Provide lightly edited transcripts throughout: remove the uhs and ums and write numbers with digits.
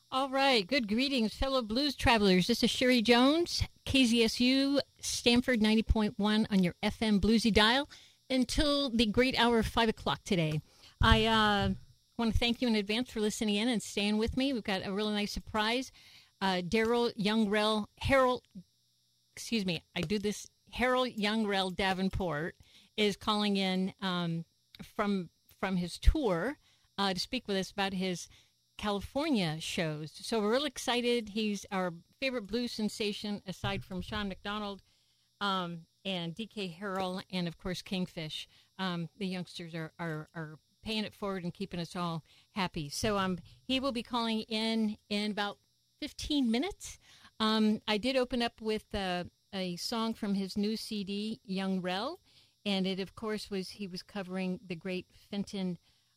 All right. Good greetings, fellow blues travelers. This is Sherry Jones, KZSU, Stanford 90.1 on your FM bluesy dial until the great hour of 5 o'clock today. I want to thank you in advance for listening in and staying with me. We've got a really nice surprise. Harold Youngrell Davenport is calling in from his tour to speak with us about his California shows. So we're real excited. He's our favorite blues sensation aside from Sean McDonald and DK Harrell and, of course, Kingfish. The youngsters are paying it forward and keeping us all happy. So he will be calling in about 15 minutes. I did open up with a song from his new CD, Young Rel, and it, of course, he was covering the great Fenton,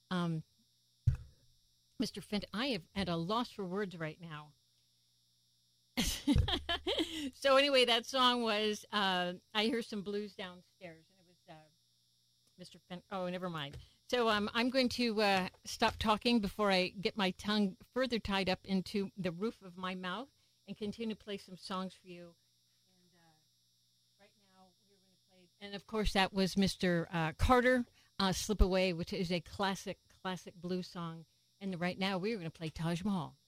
Mr. Fenton. I am at a loss for words right now. So anyway, that song was I Hear Some Blues Downstairs, and it was Mr. Fenton. Oh, never mind. So I'm going to stop talking before I get my tongue further tied up into the roof of my mouth and continue to play some songs for you. And right now we're going to play, and of course that was Mr. Carter, Slip Away, which is a classic blues song. And right now we're going to play Taj Mahal.